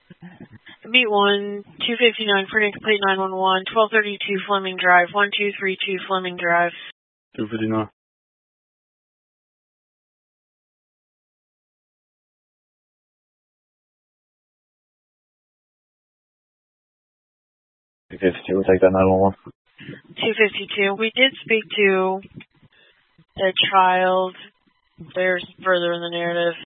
Beat 1, 259, printing complete 911, 1232 Fleming Drive, 1232 Fleming Drive. 259. We'll take that 911. 252. We did speak to a child. There's further in the narrative.